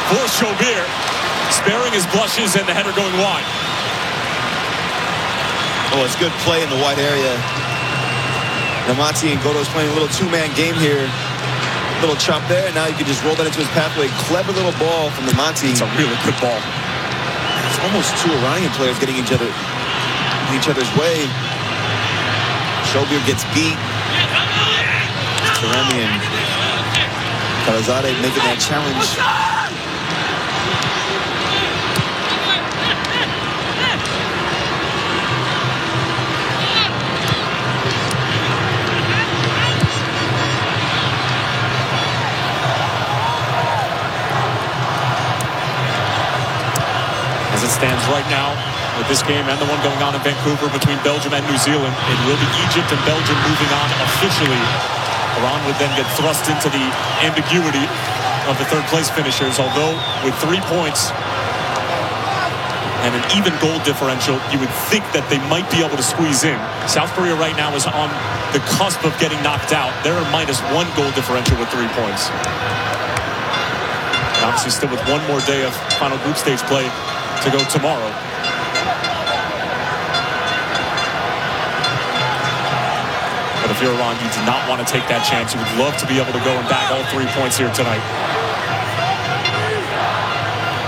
for Shobir, sparing his blushes and the header going wide. Oh, it's good play in the wide area. Neymati and Godo's playing a little two-man game here. Little chop there, and now you can just roll that into his pathway. Clever little ball from Neymati. It's a really good ball. It's almost two Iranian players getting in each other's way. Shobir gets beat. Taremi and Khalilzadeh making that challenge. As it stands right now, with this game and the one going on in Vancouver between Belgium and New Zealand, it will be Egypt and Belgium moving on officially. Iran would then get thrust into the ambiguity of the third place finishers, although with 3 points and an even goal differential, you would think that they might be able to squeeze in. South Korea right now is on the cusp of getting knocked out. They're a -1 goal differential with 3 points. And obviously still with one more day of final group stage play to go tomorrow. But if you're Iran, you do not want to take that chance. You would love to be able to go and bag all 3 points here tonight.